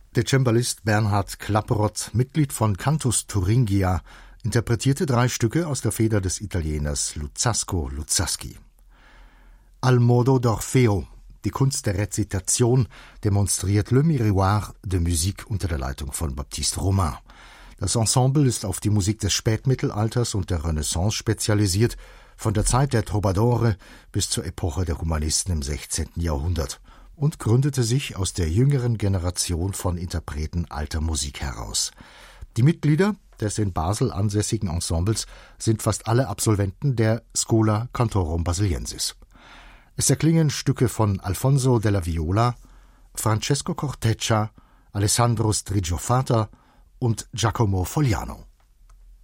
Der Cembalist Bernhard Klapperott, Mitglied von Cantus Thuringia, interpretierte 3 Stücke aus der Feder des Italieners Luzzasco Luzzaschi. Al modo d'Orfeo, die Kunst der Rezitation, demonstriert Le Miroir de Musique unter der Leitung von Baptiste Romain. Das Ensemble ist auf die Musik des Spätmittelalters und der Renaissance spezialisiert, von der Zeit der Troubadoure bis zur Epoche der Humanisten im 16. Jahrhundert und gründete sich aus der jüngeren Generation von Interpreten alter Musik heraus. Die Mitglieder des in Basel ansässigen Ensembles sind fast alle Absolventen der Schola Cantorum Basiliensis. Es erklingen Stücke von Alfonso della Viola, Francesco Corteccia, Alessandro Strigiofata und Giacomo Fogliano.